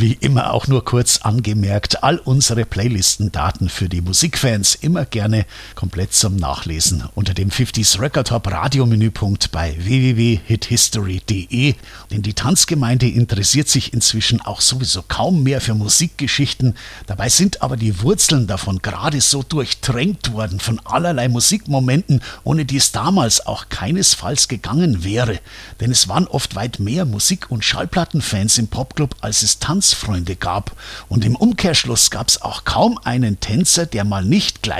Wie immer auch nur kurz angemerkt, all unsere Playlistendaten für die Musikfans immer gerne komplett zum Nachlesen unter dem 50s Record Top Radiomenüpunkt bei www.hithistory.de. Denn die Tanzgemeinde interessiert sich inzwischen auch sowieso kaum mehr für Musikgeschichten. Dabei sind aber die Wurzeln davon gerade so durchtränkt worden von allerlei Musikmomenten, ohne die es damals auch keinesfalls gegangen wäre. Denn es waren oft weit mehr Musik- und Schallplattenfans im Popclub, als es Tanzfreunde gab. Und im Umkehrschluss gab es auch kaum einen Tänzer, der mal nicht gleich